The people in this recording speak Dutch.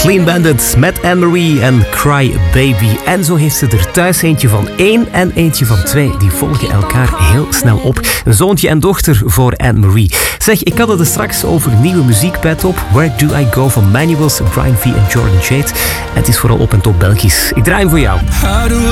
Clean Bandit met Anne-Marie en Cry Baby. En zo heeft ze er thuis eentje van 1 en eentje van 2. Die volgen elkaar heel snel op. Een zoontje en dochter voor Anne-Marie. Zeg, ik had het er straks over nieuwe muziek bij Top. Where Do I Go van Manuals, Brian V en Jordan Jade. En het is vooral op en top Belgisch. Ik draai hem voor jou.